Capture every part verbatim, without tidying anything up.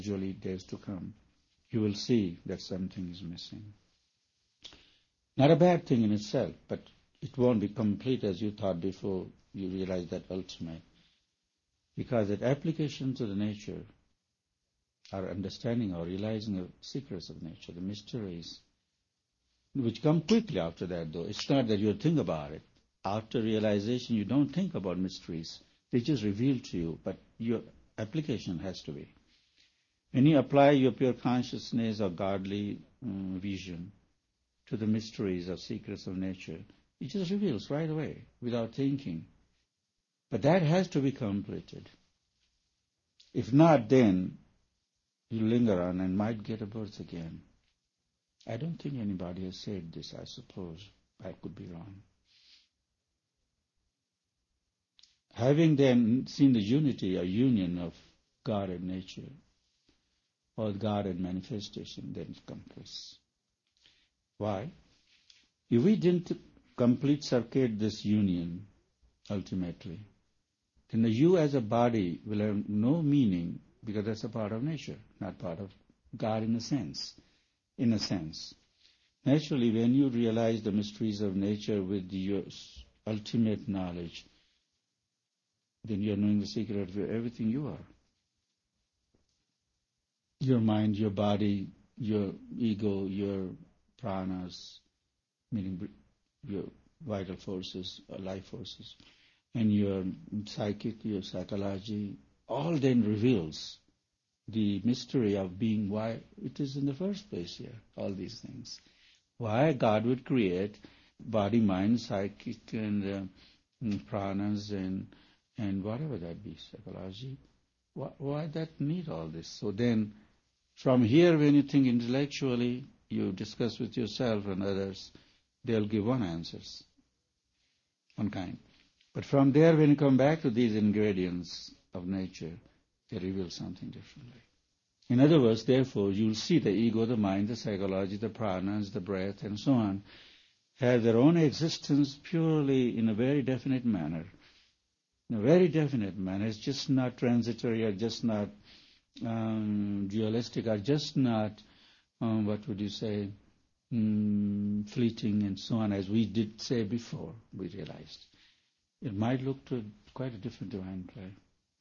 gradually days to come, you will see that something is missing. Not a bad thing in itself, but it won't be complete as you thought before you realize that ultimate. Because that application to the nature, our understanding or realizing the secrets of nature, the mysteries, which come quickly after that though. It's not that you think about it. After realization, you don't think about mysteries. They just reveal to you, but your application has to be. When you apply your pure consciousness or godly um, vision to the mysteries or secrets of nature, it just reveals right away without thinking. But that has to be completed. If not, then you linger on and might get a birth again. I don't think anybody has said this, I suppose. I could be wrong. Having then seen the unity or union of God and nature, or God and manifestation, then it completes. Why? If we didn't complete circuit this union, ultimately, then the you as a body will have no meaning because that's a part of nature, not part of God in a sense. In a sense. Naturally, when you realize the mysteries of nature with your ultimate knowledge, then you are knowing the secret of everything you are. Your mind, your body, your ego, your pranas, meaning your vital forces, life forces, and your psychic, your psychology, all then reveals the mystery of being why it is in the first place here, all these things. Why God would create body, mind, psychic, and, uh, and pranas, and and whatever that be, psychology. Why, why that need all this? So then, from here, when you think intellectually, you discuss with yourself and others, they'll give one answers, one kind. But from there, when you come back to these ingredients of nature, they reveal something differently. In other words, therefore, you'll see the ego, the mind, the psychology, the pranas, the breath, and so on, have their own existence purely in a very definite manner. In a very definite manner. It's just not transitory or just not um, dualistic or just not, um, what would you say, um, fleeting and so on, as we did say before, we realized. It might look to quite a different divine play.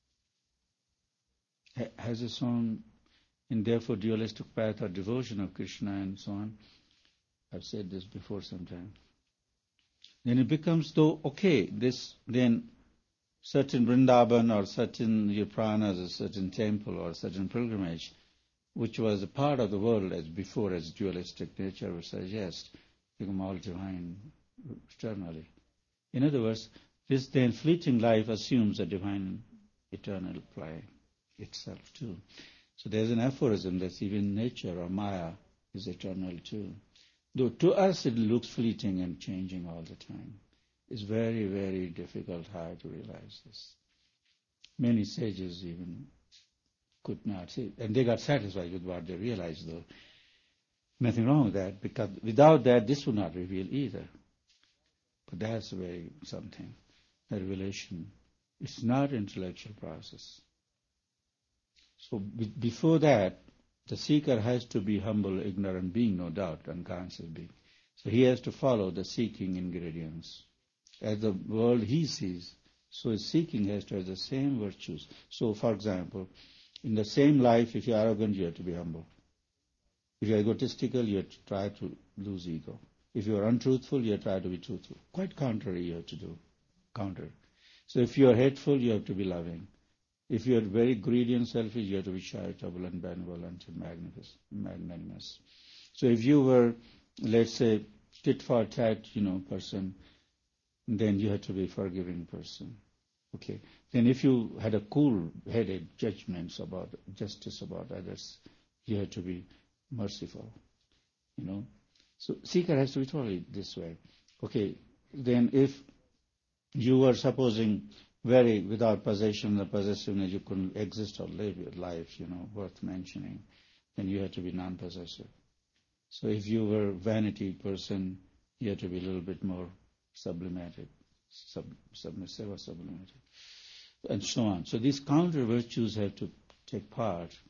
Has its own, and therefore dualistic path or devotion of Krishna and so on. I've said this before sometime. Then it becomes though, okay, this then certain Vrindavan or certain your pranas, a certain temple or a certain pilgrimage, which was a part of the world as before as dualistic nature would suggest, become all divine eternally. In other words, this then fleeting life assumes a divine eternal play itself too. So there's an aphorism that even nature or Maya is eternal too. Though to us it looks fleeting and changing all the time. It's very, very difficult, hard to realize this. Many sages even could not see, and they got satisfied with what they realized though. Nothing wrong with that, because without that this would not reveal either. But that's very something. The revelation, it's not an intellectual process. So be- before that, the seeker has to be humble, ignorant being, no doubt, unconscious being. So he has to follow the seeking ingredients. As the world he sees, so his seeking has to have the same virtues. So, for example, in the same life, if you're arrogant, you have to be humble. If you're egotistical, you have to try to lose ego. If you're untruthful, you have to try to be truthful. Quite contrary you have to do. Counter. So if you're hateful, you have to be loving. If you're very greedy and selfish, you have to be charitable and benevolent and magnanimous. So if you were, let's say, tit for tat, you know, person, then you have to be a forgiving person. Okay. Then if you had a cool-headed judgments about justice about others, you have to be merciful. You know. So seeker has to be totally this way. Okay. Then if you were supposing very without possession or possessiveness, you couldn't exist or live your life, you know, worth mentioning, then you have to be non-possessive. So if you were a vanity person, you have to be a little bit more sublimated, sub, submissive or sublimated, and so on. So these counter virtues have to take part